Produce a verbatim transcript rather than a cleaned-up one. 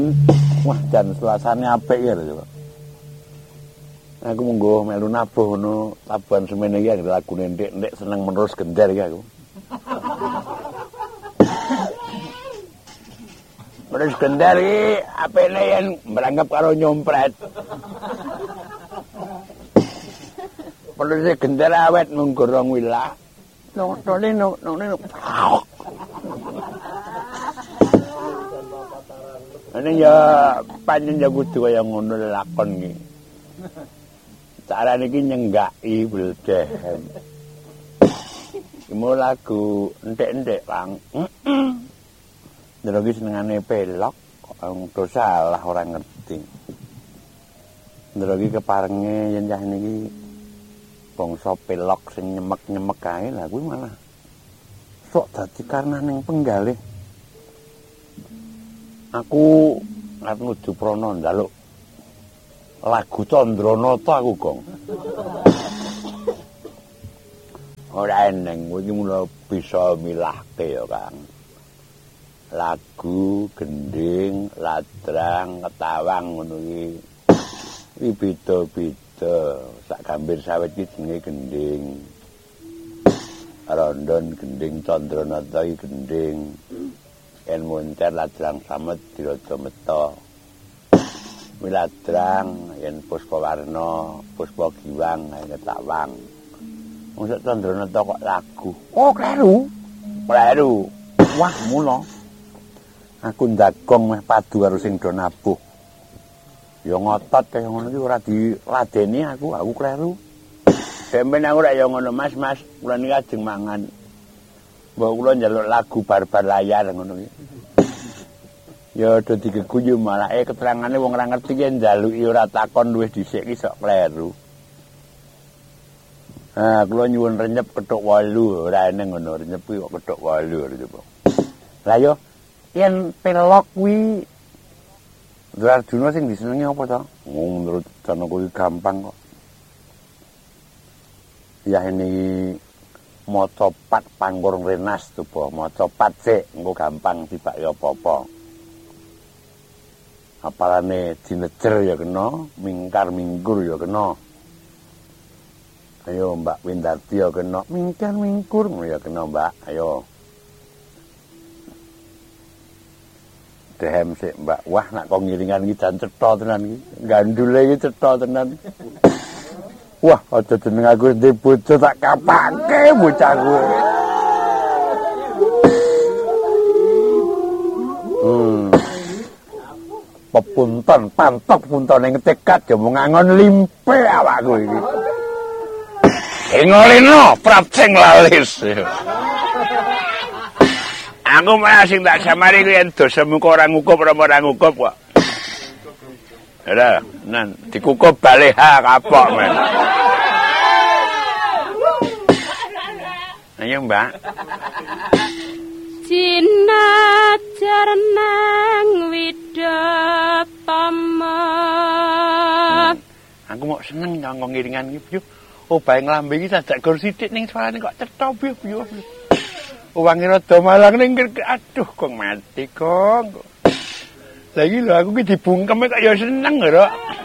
Wah, jan suasane apik ya lho. Aku monggo melu nabuh ngono tabuhan semene iki lagune ndek-ndek seneng menerus gender iki aku. Menerus gender iki apene yen merangkep karo nyompret. Menerus gender awet mung gorong wilah. None no none no. Ane ya pancen ya kudu kaya ngono lakon iki. Carane iki nyenggaki bledehen. Iki lagu entek-entek, Bang. Heeh. Ndoro iki senengane pelok, kok salah ora ngerti. Ndoro iki keparenge yen cah niki bangsa pelok sing nyemek-nyemek kae lha kuwi malah sok dadi karnaning penggalih. Aku arep nuju prana njaluk lagu Candranata aku, Gong. Ora eneng iki mula bisa milahke ya, Kang. Lagu gending, ladrang, ketawang ngono iki. Iki beda-beda. Sak gambir sawit iki jenenge gending. Rondon gending Candranata iki gending. En moncer ladrang samet dirada meta. Miladrang yen Puspawarna, Puspa Giwang ketawang. Wong sak Candranata kok lagu. Oh, kleru. Kleru. Wah, mula aku ndagong meh padu karo sing do nabuh. Ya ngotot kaya ngono iki ora diladeni aku, aku kleru. Sampeyan aku ora ya ngono, Mas, Mas, kula niki ajeng mangan. Mbok kula njaluk lagu Barbar Layar ngono iki. Ya do digeguyu malah eh keterangane wong ora ngerti ki njaluki ora takon luwih dhisik ki sok kleru. Ah, kula nyuwun renyep kethuk wolu, ora eneng ngono, renyep kok kethuk wolu coba. Lah yo yen pelok kuwi Dwarjuna sing disenengi apa to? Oh, menurut Cana kuwi gampang kok. Ya ini maca pat pangkurung renas coba, maca pat sik engko gampang dibak ya apa-apa. Apalane jinejer ya kena, mingkar mingkur ya kena. Ayo Mbak Windarti ya kena, mingkar mingkur ya kena Mbak, ayo. Dehem sik Mbak, wah nak kok ngiringan iki jan cetha tenan iki. Gandule iki cetha tenan. Wah, aja jeneng aku ndek bojo tak kapake bocahku. Hmm. Pepunton, pantok puntone ngetekat ya mung ngangon limpe awakku iki. Engolino prapsing lalis. Aku malah sing tak samari ku yen dosamu kok ora ngukup ora ngukup kok. Ora, nan dikukup baleha kapok men. Ayo Mbak. Cinajar nang widapama. Aku mau seneng nyong ngiringan iki, Byu. Oh, bae nglambe iki dadak gur sithik ning suarane kok cetha, Byu, Byu. Wangi rada malang ning aduh kok mati kok. Lah iki lho aku ki dibungkem kok ya seneng lho.